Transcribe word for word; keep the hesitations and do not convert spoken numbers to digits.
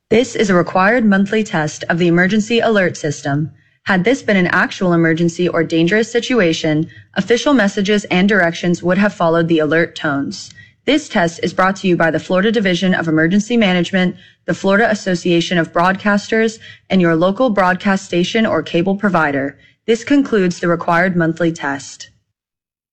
This is a required monthly test of the emergency alert system. Had this been an actual emergency or dangerous situation, official messages and directions would have followed the alert tones. This test is brought to you by the Florida Division of Emergency Management, the Florida Association of Broadcasters, and your local broadcast station or cable provider. This concludes the required monthly test.